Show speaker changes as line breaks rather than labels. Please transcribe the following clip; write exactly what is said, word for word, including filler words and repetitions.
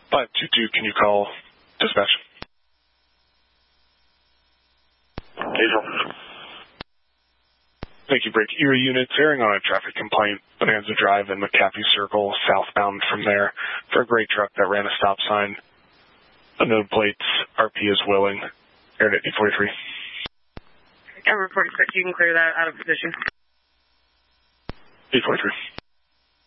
five two two, can you call dispatch?
Diesel.
Thank you, Break Erie units airing on a traffic complaint, Bonanza Drive and McCaffey Circle, southbound from there, for a gray truck that ran a stop sign. Unknown plates, R P is willing. Aired at eight forty-three.
Yeah, report six, you can clear that out of position.
eight forty-three.